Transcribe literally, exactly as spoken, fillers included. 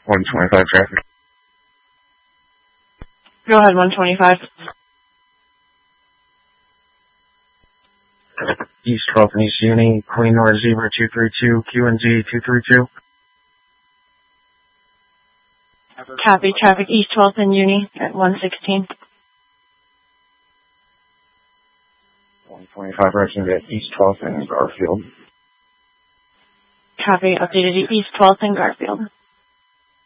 one twenty-five traffic. Go ahead, one twenty-five. East twelfth and East Uni, Queen North Zebra two three two, Q N Z two three two. Copy, traffic East twelfth and Uni at one sixteen. one twenty-five, direction to East twelfth and Garfield. Copy, updated East twelfth and Garfield.